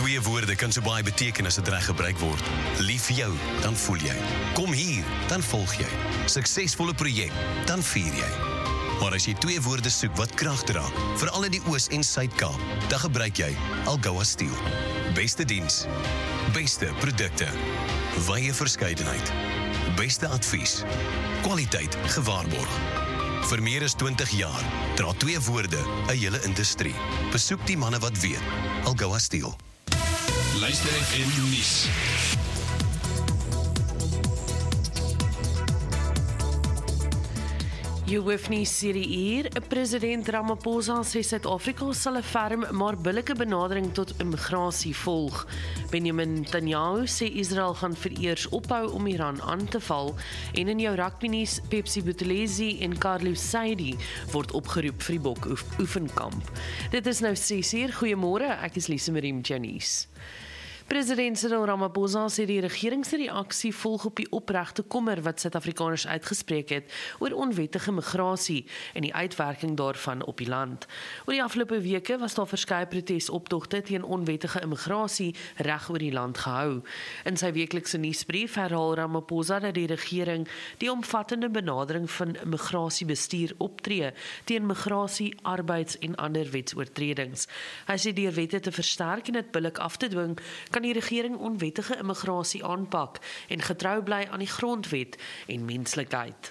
Twee woorde kan so baie beteken as dit reg gebruik word. Lief vir jou, dan voel jy. Kom hier, dan volg jy. Suksesvolle projek, dan vier jy. Maar as jy twee woorde soek wat krag dra, veral in die Oos- en Suid-Kaap, dan gebruik jy Algoa Steel. Beste diens, beste produkte, wye verskeidenheid, beste advies, kwaliteit gewaarborg. Vir meer as 20 jaar dra twee woorde 'n hele industrie. Besoek die manne wat weet. Algoa Steel. Luister FM nuus. Jy hoef nie hierdie uur. President Ramaphosa sê Suid-Afrika sal 'n ferm maar billike benadering tot immigrasie volg. Benjamin Netanyahu sê Israel gaan vereers ophou om Iran aan te val en in jou rugbynuus Pepsi Buthelezi en Carlos Saidi word opgeroep vir die Bok oefenkamp. Dit is nou 6uur. Goeiemôre, ek is Lise Marie Janice. President Cyril Ramaphosa sê die regering se reaksie volg op die opregte kommer wat Suid-Afrikaners uitgespreek het oor onwettige migrasie en die uitwerking daarvan op die land. Oor die afgelope weke was daar verskeie protesoptogte teen onwettige immigrasie reg oor die land gehou. In sy weeklikse nuusbrief herhaal Ramaphosa dat die regering die omvattende benadering van migrasiebestuur optree teen migrasie, arbeids- en ander wetsoortredings. Hy sê deur wette te versterk en dit billik af te dwing, kan die regering onwettige immigrasie aanpak en getrou bly aan die grondwet en menslikheid.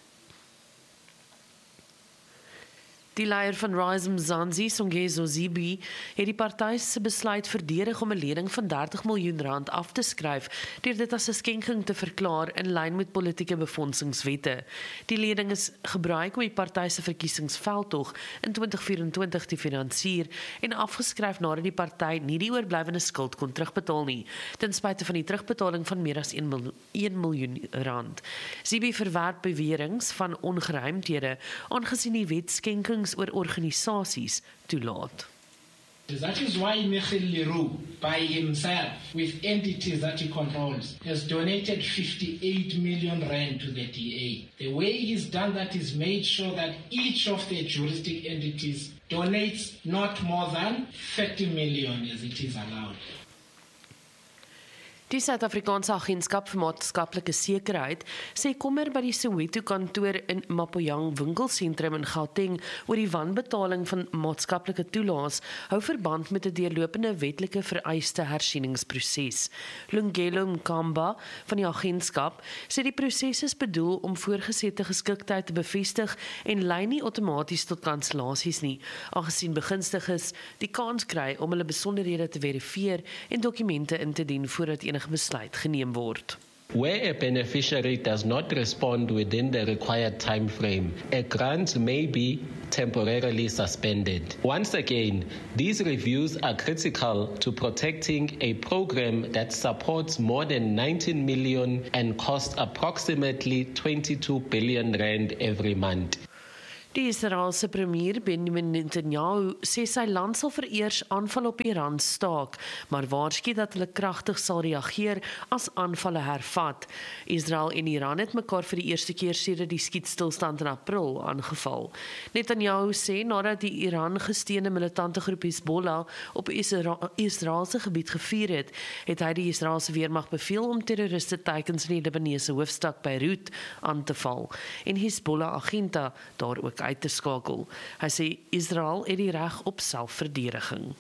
Die leier van Rise Mzansi, Songezo Zibi, het die party se besluit verdedig om 'n lening van R30 miljoen af te skryf, deur dit as 'n skenking te verklaar in lyn met politieke befondsingswette. Die lening is gebruik om die party se verkiesingsveldtog in 2024 te finansier en afgeskryf nadat die party nie die oorblywende skuld kon terugbetaal nie, ten spyte van die terugbetaling van meer as R1 miljoen. Zibi verwerp beweringe van ongeruimthede, aangesien die wet skenkings oor organisasies toelaat. That is why Michiel Leroux, by himself, with entities that he controls, has donated 58 million rand to the DA. The way he's done that is made sure that each of the juristic entities donates not more than 30 million as it is allowed. Die Suid-Afrikaanse Agentskap vir Maatskaplike Sekerheid sê kommer by die Soweto kantoor in Mapoyang winkelsentrum in Gauteng oor die wanbetaling van maatskaplike toelaas hou verband met 'n deurlopende wetlike vereiste hersieningsproses. Lungelo Mkamba van die agentskap sê die proses is bedoel om voorgesette geskiktheid te bevestig en lei nie outomaties tot kansellasies nie, aangesien begunstigdes die kans kry om hulle besonderhede te verifieer en dokumente in te dien voordat enige besluit geneem word. Where a beneficiary does not respond within the required time frame, a grant may be temporarily suspended. Once again, these reviews are critical to protecting a program that supports more than 19 million and costs approximately 22 billion rand every month. Die Israeliese premier Benjamin Netanyahu sê sy land sal vereers aanval op Iran staak, maar waarsku dat hulle kragtig sal reageer as aanvalle hervat. Israel en Iran het mekaar vir die eerste keer sedert die skietstilstand in April aangeval. Netanyahu sê nadat die Iran gesteunde militante groep Hezbollah op Israeliese gebied gevuur het, het hy die Israeliese weermag beveel om terroriste teikens in die Libanese hoofstad Beirut aan te val en Hezbollah agente daar ook uit te skakel. Hy sê Israel het die reg op selfverdediging.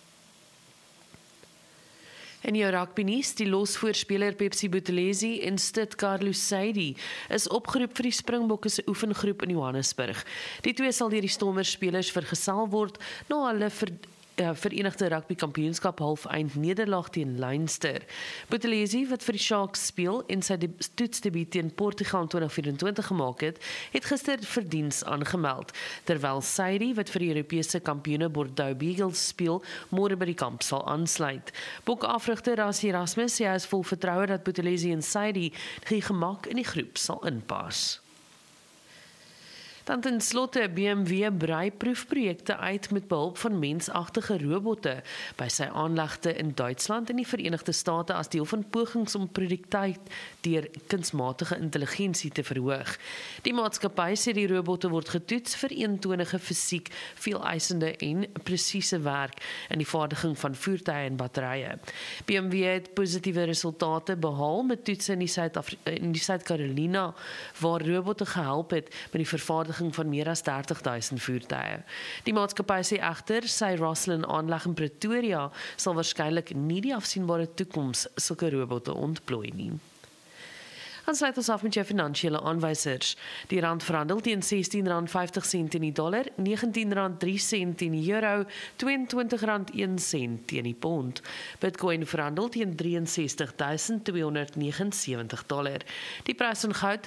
In jou rugbynuus, die losvoorspeler Pepsi Buthelezi en Stit Carlos Saidi is opgeroep vir die Springbokke se oefengroep in Johannesburg. Die twee sal deur die Stormers-spelers vergesel word na hulle Verenigde Rugby Kampioenskap halfeind nederlaag teen Leinster. Buthelezi, wat vir die Sharks speel en sy toetsdebuut teen Portugal in 2024 gemaak het, het gister vir diens aangemeld, terwyl Saidi, wat vir die Europese kampioene Bordeaux Beagles speel, môre by die kamp sal aansluit. Bokafrigter Rassie Erasmus sê hy is vol vertroue dat Buthelezi en Saidi die gemak in die groep sal inpas. Dan ten slotte, BMW brei proefprojekte uit met behulp van mensagtige robotte by sy aanlegte in Duitsland en die Verenigde State as deel van pogings om produktiwiteit deur kunsmatige intelligensie te verhoog. Die maatskappy sê die robotte word getoets vir eentonige fisiek, veeleisende en presiese werk in die vaardiging van voertuie en batterye. BMW het positiewe resultate behaal met toetse in die Suid-Carolina, waar robotte gehelp het met die vervaardiging van meer as 30,000 voertuie. Die maatskappy sê egter, sy Rosslyn aanleg in Pretoria sal waarskynlik nie die afsienbare toekoms sulke robotte ontplooi nie. Dan sluit ons af met jou finansiële aanwysers. Die rand verhandel teen R16.50 in die dollar, R19.03 teen die euro, R22.01 teen die pond. Bitcoin verhandel teen $63,279. Die prys van goud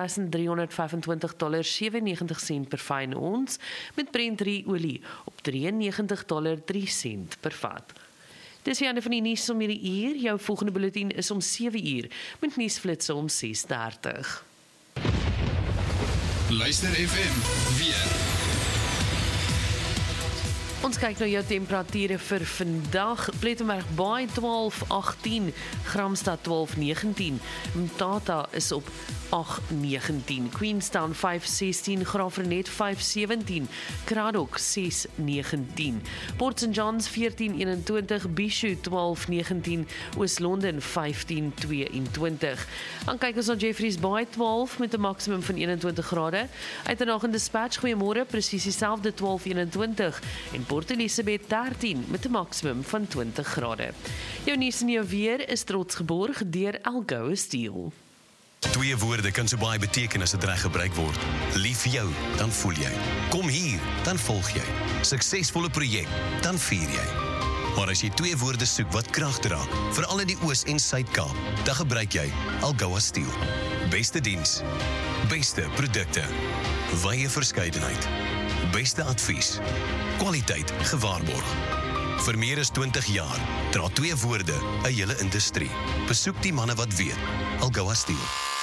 $4,325,97 per fyn ons, met Brent olie op $93.03 per vat. Dis die einde van die nuus om hierdie uur. Jou volgende bulletin is om 7 uur, met nuusflitse om 6:30. Luister FM weer. Ons kyk na jou temperature vir vandag. Plettenberg Baai 12:18, Gramstad 12:19, Mtata is op 8:19, Queenstown 5:16, Graafrenet 5:17, Kraddock 6:19, Port St Johns 14:21, Bishu 12:19, Oos-London 15:22. Dan kyk ons na Jeffreys Bay 12 met 'n maksimum van 21 grade. Uitenaag in Dispatch, goeiemôre, presies dieselfde 12:21 en Port Elizabeth 13 met 'n maksimum van 20 grade. Jou nuus en jou weer is trots geborg deur Algoa Steel. Twee woorde kan so baie beteken as dit reg gebruik word. Lief vir jou, dan voel jy. Kom hier, dan volg jy. Suksesvolle projek, dan vier jy. Maar as jy twee woorde soek wat krag dra, veral in die Oos- en Suid-Kaap, dan gebruik jy Algoa Steel. Beste diens, beste produkte, wye verskeidenheid, beste advies, kwaliteit gewaarborg. Vir meer as 20 jaar dra twee woorde 'n hele industrie. Besoek die manne wat weet. Algoa Steel.